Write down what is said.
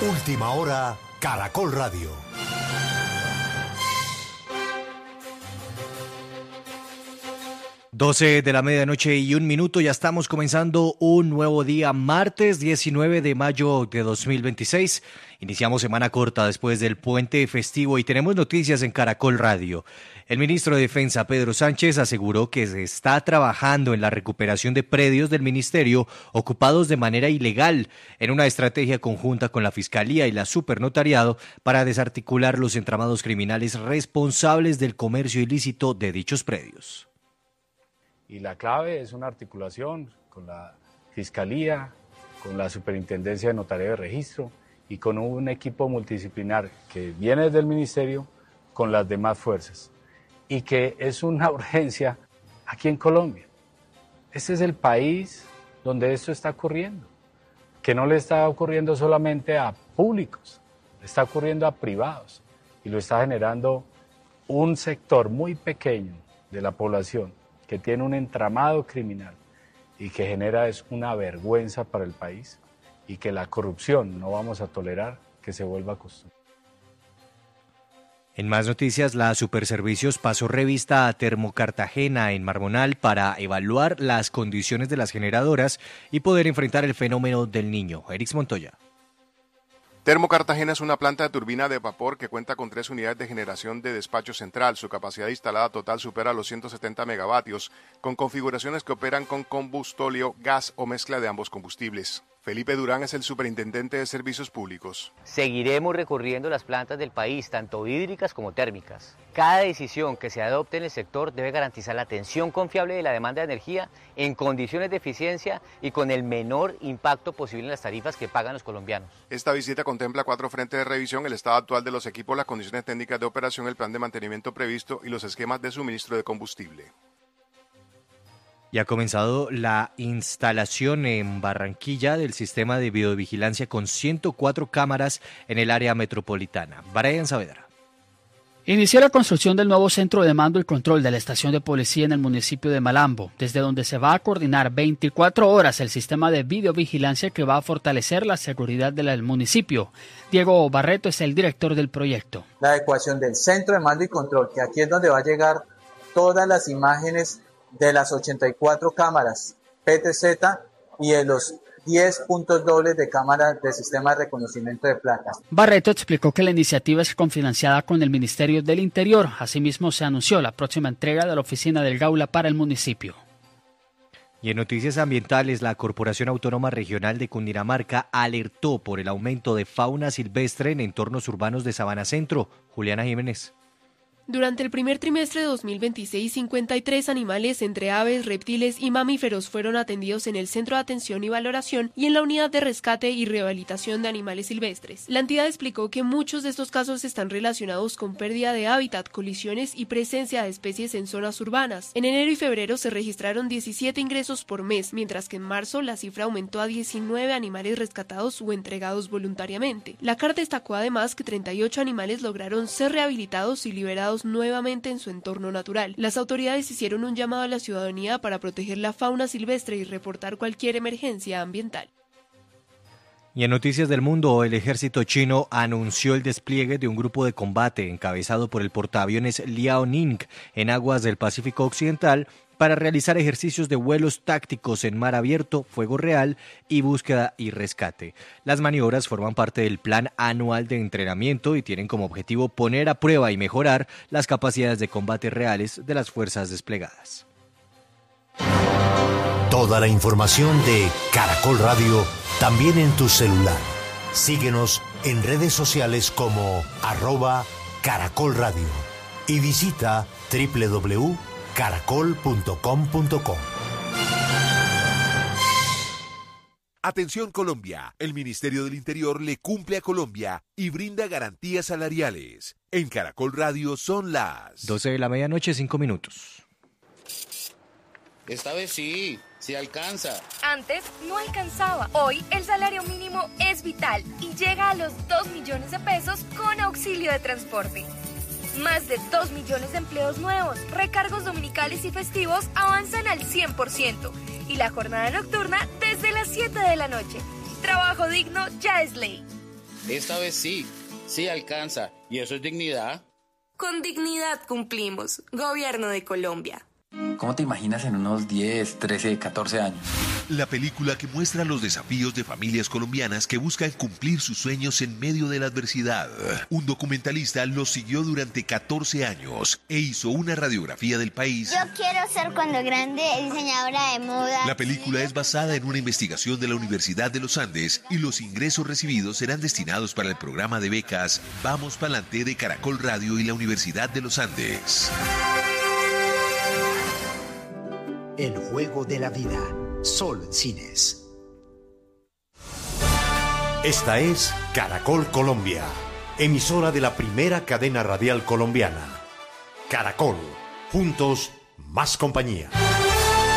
Última hora, Caracol Radio. Doce de la medianoche y 1 minuto, ya estamos comenzando un nuevo día, martes 19 de mayo de 2026. Iniciamos semana corta después del puente festivo y tenemos noticias en Caracol Radio. El ministro de Defensa, Pedro Sánchez, aseguró que se está trabajando en la recuperación de predios del ministerio ocupados de manera ilegal en una estrategia conjunta con la Fiscalía y la Supernotariado para desarticular los entramados criminales responsables del comercio ilícito de dichos predios. Y la clave es una articulación con la Fiscalía, con la Superintendencia de Notaría de Registro y con un equipo multidisciplinar que viene del Ministerio con las demás fuerzas. Y que es una urgencia aquí en Colombia. Este es el país donde esto está ocurriendo, que no le está ocurriendo solamente a públicos, le está ocurriendo a privados y lo está generando un sector muy pequeño de la población que tiene un entramado criminal y que genera es una vergüenza para el país y que la corrupción no vamos a tolerar que se vuelva costumbre. En más noticias, la Superservicios pasó revista a Termocartagena en Marmonal para evaluar las condiciones de las generadoras y poder enfrentar el fenómeno del Niño. Erix Montoya. Termocartagena es una planta de turbina de vapor que cuenta con 3 unidades de generación de despacho central. Su capacidad instalada total supera los 170 megavatios, con configuraciones que operan con combustóleo, gas o mezcla de ambos combustibles. Felipe Durán es el superintendente de Servicios Públicos. Seguiremos recorriendo las plantas del país, tanto hídricas como térmicas. Cada decisión que se adopte en el sector debe garantizar la atención confiable de la demanda de energía en condiciones de eficiencia y con el menor impacto posible en las tarifas que pagan los colombianos. Esta visita contempla 4 frentes de revisión: el estado actual de los equipos, las condiciones técnicas de operación, el plan de mantenimiento previsto y los esquemas de suministro de combustible. Ya ha comenzado la instalación en Barranquilla del sistema de videovigilancia con 104 cámaras en el área metropolitana. Brian Saavedra. Inició la construcción del nuevo centro de mando y control de la estación de policía en el municipio de Malambo, desde donde se va a coordinar 24 horas el sistema de videovigilancia que va a fortalecer la seguridad del municipio. Diego Barreto es el director del proyecto. La adecuación del centro de mando y control, que aquí es donde va a llegar todas las imágenes de las 84 cámaras PTZ y de los 10 puntos dobles de cámaras de sistema de reconocimiento de placas. Barreto explicó que la iniciativa es cofinanciada con el Ministerio del Interior. Asimismo, se anunció la próxima entrega de la oficina del Gaula para el municipio. Y en noticias ambientales, la Corporación Autónoma Regional de Cundinamarca alertó por el aumento de fauna silvestre en entornos urbanos de Sabana Centro. Juliana Jiménez. Durante el primer trimestre de 2026, 53 animales entre aves, reptiles y mamíferos fueron atendidos en el Centro de Atención y Valoración y en la Unidad de Rescate y Rehabilitación de Animales Silvestres. La entidad explicó que muchos de estos casos están relacionados con pérdida de hábitat, colisiones y presencia de especies en zonas urbanas. En enero y febrero se registraron 17 ingresos por mes, mientras que en marzo la cifra aumentó a 19 animales rescatados o entregados voluntariamente. La CAR destacó además que 38 animales lograron ser rehabilitados y liberados nuevamente en su entorno natural. Las autoridades hicieron un llamado a la ciudadanía para proteger la fauna silvestre y reportar cualquier emergencia ambiental. Y en noticias del mundo, el ejército chino anunció el despliegue de un grupo de combate encabezado por el portaaviones Liaoning en aguas del Pacífico Occidental para realizar ejercicios de vuelos tácticos en mar abierto, fuego real y búsqueda y rescate. Las maniobras forman parte del plan anual de entrenamiento y tienen como objetivo poner a prueba y mejorar las capacidades de combate reales de las fuerzas desplegadas. Toda la información de Caracol Radio también en tu celular. Síguenos en redes sociales como @Caracol Radio y visita www.caracol.com.co. Atención Colombia, el Ministerio del Interior le cumple a Colombia y brinda garantías salariales. En Caracol Radio son las 12 de la medianoche, 5 minutos. Esta vez sí alcanza. Antes no alcanzaba. Hoy el salario mínimo es vital y llega a los 2 millones de pesos con auxilio de transporte. Más de 2 millones de empleos nuevos, recargos dominicales y festivos avanzan al 100% y la jornada nocturna desde las 7 de la noche. Trabajo digno ya es ley. Esta vez sí alcanza. Y eso es dignidad. Con dignidad cumplimos. Gobierno de Colombia. ¿Cómo te imaginas en unos 10, 13, 14 años? La película que muestra los desafíos de familias colombianas que buscan cumplir sus sueños en medio de la adversidad. Un documentalista los siguió durante 14 años e hizo una radiografía del país. Yo quiero ser cuando grande diseñadora de moda. La película es basada en una investigación de la Universidad de los Andes y los ingresos recibidos serán destinados para el programa de becas Vamos Pa'lante de Caracol Radio y la Universidad de los Andes. El juego de la vida. Sol Cines. Esta es Caracol Colombia, emisora de la primera cadena radial colombiana. Caracol, juntos, más compañía.